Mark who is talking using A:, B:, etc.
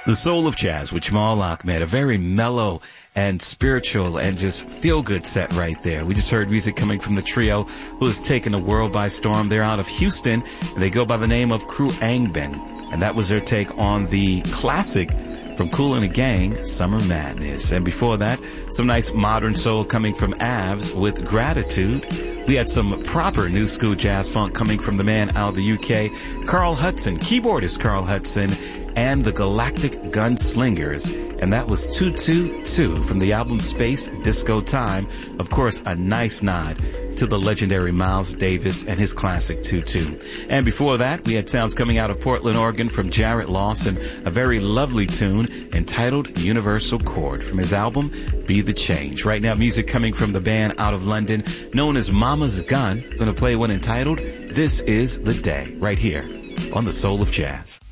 A: The Soul of Jazz with Jamal Ahmed, a very mellow and spiritual and just feel-good set right there. We just heard music coming from the trio who has taken the world by storm. They're out of Houston, and they go by the name of Crew Angbin, and that was their take on the classic from Kool and the Gang, Summer Madness. And before that, some nice modern soul coming from Avs with Gratitude. We had some proper new school jazz funk coming from the man out of the UK, Carl Hudson, keyboardist Carl Hudson, and the Galactic Gunslingers. And that was 222 from the album Space Disco Time. Of course, a nice nod to the legendary Miles Davis and his classic 2-2. And before that, we had sounds coming out of Portland, Oregon from Jarrett Lawson, a very lovely tune entitled Universal Chord from his album Be the Change. Right now, music coming from the band out of London known as Mama's Gun. Going to play one entitled This Is the Day right here on The Soul of Jazz.